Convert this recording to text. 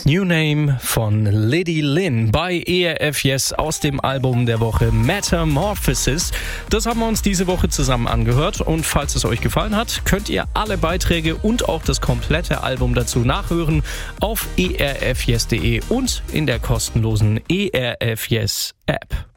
New Name von Lady Lynn bei ERF Yes aus dem Album der Woche Metamorphosis. Das haben wir uns diese Woche zusammen angehört und falls es euch gefallen hat, könnt ihr alle Beiträge und auch das komplette Album dazu nachhören auf erfyes.de und in der kostenlosen ERF Yes App.